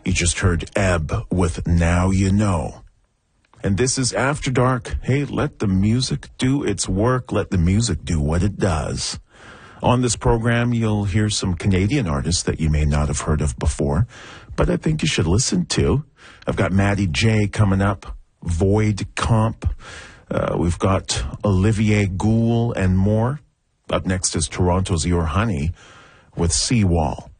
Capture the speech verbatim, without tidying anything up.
You just heard Ebb with Now You Know. And this is After Dark. Hey, let the music do its work. Let the music do what it does. On this program, you'll hear some Canadian artists that you may not have heard of before, but I think you should listen to. I've got Maddie J coming up, Void Comp. Uh, we've got Olivier Gould and more. Up next is Toronto's Your Honey with Seawall.